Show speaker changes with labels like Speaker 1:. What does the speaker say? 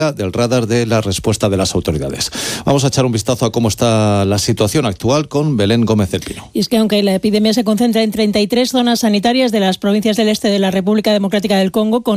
Speaker 1: del radar de la respuesta de las autoridades. Vamos a echar un vistazo a cómo está la situación actual con Belén Gómez del Pino.
Speaker 2: Y es que aunque la epidemia se concentra en 33 zonas sanitarias de las provincias del este de la República Democrática del Congo, con